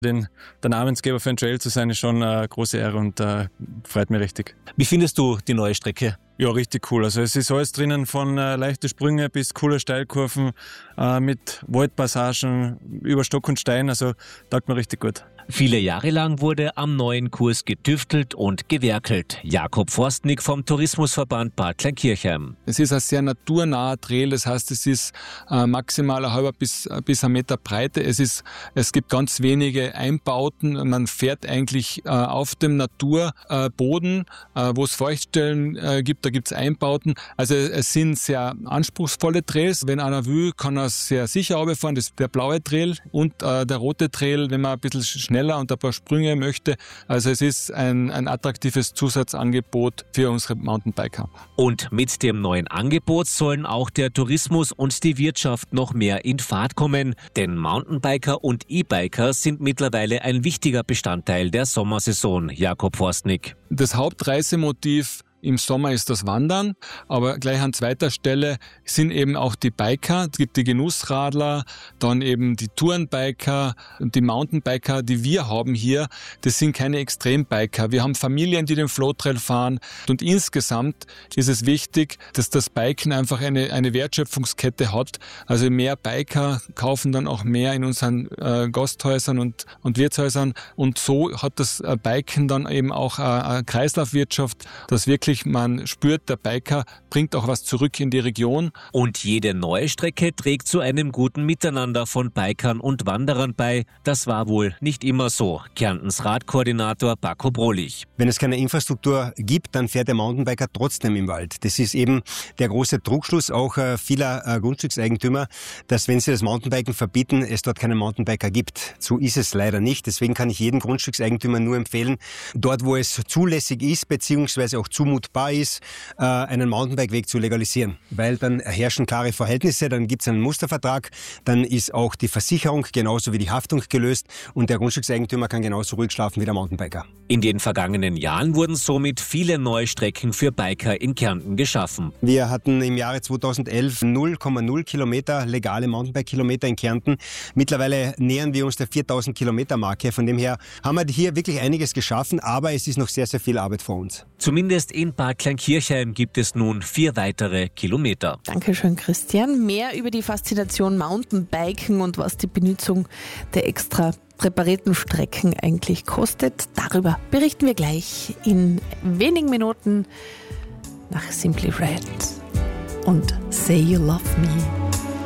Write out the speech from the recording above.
Der Namensgeber für ein Trail zu sein, ist schon eine große Ehre und freut mich richtig. Wie findest du die neue Strecke? Ja, richtig cool. Also es ist alles drinnen, von leichte Sprünge bis coole Steilkurven mit Waldpassagen über Stock und Stein. Also taugt mir richtig gut. Viele Jahre lang wurde am neuen Kurs getüftelt und gewerkelt. Jakob Forstnick vom Tourismusverband Bad Kleinkirchheim. Es ist ein sehr naturnaher Trail, das heißt, es ist maximal 1,5 bis 1 Meter Breite. Es gibt ganz wenige Einbauten. Man fährt eigentlich auf dem Naturboden, wo es Feuchtstellen gibt, da gibt es Einbauten. Also es sind sehr anspruchsvolle Trails. Wenn einer will, kann er sehr sicher runterfahren. Das ist der blaue Trail und der rote Trail, wenn man ein bisschen schneller und ein paar Sprünge möchte. Also es ist ein attraktives Zusatzangebot für unsere Mountainbiker. Und mit dem neuen Angebot sollen auch der Tourismus und die Wirtschaft noch mehr in Fahrt kommen. Denn Mountainbiker und E-Biker sind mittlerweile ein wichtiger Bestandteil der Sommersaison. Jakob Forstnick. Das Hauptreisemotiv im Sommer ist das Wandern, aber gleich an zweiter Stelle sind eben auch die Biker. Es gibt die Genussradler, dann eben die Tourenbiker und die Mountainbiker, die wir haben hier. Das sind keine Extrembiker. Wir haben Familien, die den Flow-Trail fahren und insgesamt ist es wichtig, dass das Biken einfach eine Wertschöpfungskette hat. Also mehr Biker kaufen dann auch mehr in unseren Gasthäusern und Wirtshäusern und so hat das Biken dann eben auch eine Kreislaufwirtschaft, dass wirklich man spürt, der Biker bringt auch was zurück in die Region. Und jede neue Strecke trägt zu einem guten Miteinander von Bikern und Wanderern bei. Das war wohl nicht immer so. Kärntens Radkoordinator Paco Brolich. Wenn es keine Infrastruktur gibt, dann fährt der Mountainbiker trotzdem im Wald. Das ist eben der große Trugschluss auch vieler Grundstückseigentümer, dass wenn sie das Mountainbiken verbieten, es dort keinen Mountainbiker gibt. So ist es leider nicht. Deswegen kann ich jedem Grundstückseigentümer nur empfehlen, dort wo es zulässig ist, beziehungsweise auch zumutbar ist, einen Mountainbike-Weg zu legalisieren. Weil dann herrschen klare Verhältnisse, dann gibt es einen Mustervertrag, dann ist auch die Versicherung genauso wie die Haftung gelöst und der Grundstückseigentümer kann genauso ruhig schlafen wie der Mountainbiker. In den vergangenen Jahren wurden somit viele neue Strecken für Biker in Kärnten geschaffen. Wir hatten im Jahre 2011 0,0 Kilometer legale Mountainbike-Kilometer in Kärnten. Mittlerweile nähern wir uns der 4000 Kilometer Marke. Von dem her haben wir hier wirklich einiges geschaffen, aber es ist noch sehr, sehr viel Arbeit vor uns. Zumindest in Bad Kleinkirchheim gibt es nun 4 weitere Kilometer. Dankeschön, Christian. Mehr über die Faszination Mountainbiken und was die Benutzung der extra präparierten Strecken eigentlich kostet, darüber berichten wir gleich in wenigen Minuten nach Simply Red und Say You Love Me.